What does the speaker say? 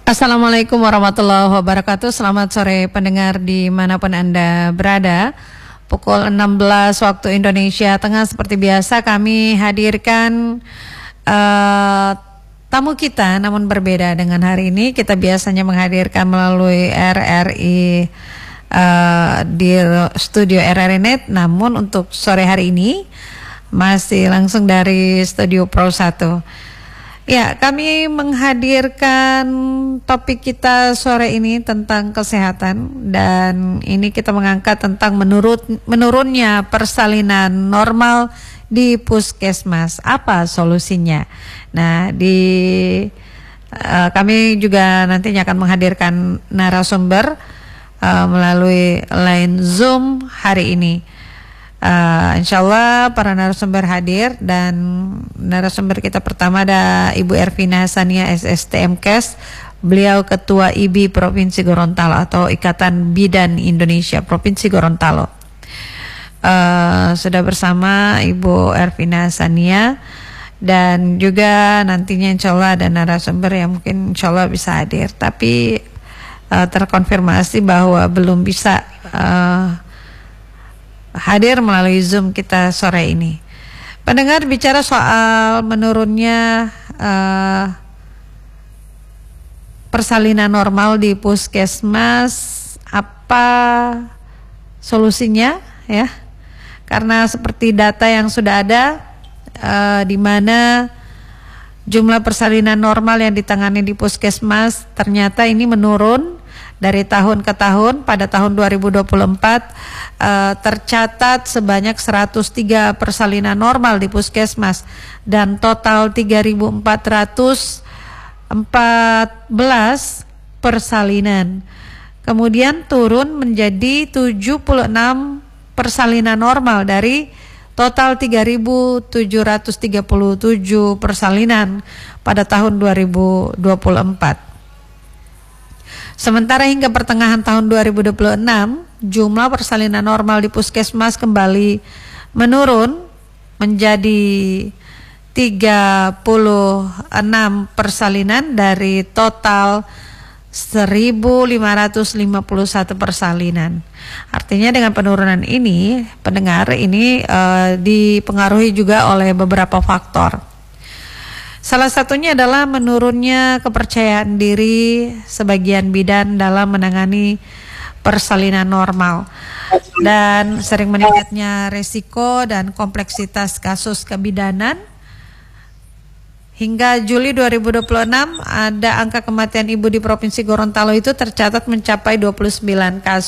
Assalamualaikum warahmatullahi wabarakatuh. Selamat sore pendengar dimanapun Anda berada. Pukul 16 waktu Indonesia Tengah, seperti biasa kami hadirkan tamu kita, namun berbeda dengan hari ini. Kita biasanya menghadirkan melalui RRI di studio RRI Net, namun untuk sore hari ini masih langsung dari studio Pro 1. Ya, kami menghadirkan topik kita sore ini tentang kesehatan, dan ini kita mengangkat tentang menurunnya persalinan normal di puskesmas. Apa solusinya? Nah, kami juga nantinya akan menghadirkan narasumber melalui line Zoom hari ini. Insya Allah para narasumber hadir, dan narasumber kita pertama ada Ibu Ervina Hassania SSTMKes. Beliau Ketua IBI Provinsi Gorontalo atau Ikatan Bidan Indonesia Provinsi Gorontalo. Sudah bersama Ibu Ervina Hassania, dan juga nantinya insya Allah ada narasumber yang mungkin insya Allah bisa hadir, tapi terkonfirmasi bahwa belum bisa hadir melalui Zoom kita sore ini. Pendengar, bicara soal menurunnya persalinan normal di puskesmas, apa solusinya ya? Karena seperti data yang sudah ada, di mana jumlah persalinan normal yang ditangani di puskesmas ternyata ini menurun dari tahun ke tahun. Pada tahun 2024 tercatat sebanyak 103 persalinan normal di puskesmas, dan total 3.414 persalinan. Kemudian turun menjadi 76 persalinan normal dari total 3.737 persalinan pada tahun 2024. Sementara hingga pertengahan tahun 2026, jumlah persalinan normal di puskesmas kembali menurun menjadi 36 persalinan dari total 1.551 persalinan. Artinya dengan penurunan ini, pendengar, ini dipengaruhi juga oleh beberapa faktor. Salah satunya adalah menurunnya kepercayaan diri sebagian bidan dalam menangani persalinan normal, dan sering meningkatnya resiko dan kompleksitas kasus kebidanan. Hingga Juli 2026 ada angka kematian ibu di Provinsi Gorontalo itu tercatat mencapai 29 kasus.